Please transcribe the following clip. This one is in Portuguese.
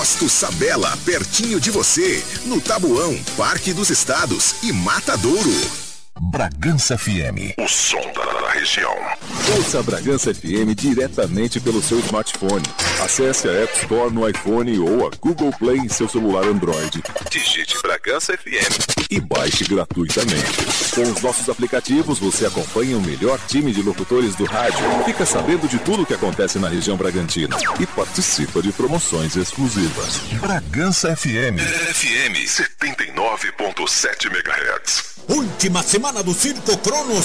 Posto Sabela, pertinho de você, no Tabuão, Parque dos Estados e Matadouro. Bragança FM, o som da região. Ouça a Bragança FM diretamente pelo seu smartphone. Acesse a App Store no iPhone ou a Google Play em seu celular Android. Digite Bragança FM e baixe gratuitamente. Com os nossos aplicativos, você acompanha o melhor time de locutores do rádio, fica sabendo de tudo o que acontece na região Bragantina e participa de promoções exclusivas. Bragança FM, FM 79.7 MHz. Última semana do Circo Cronos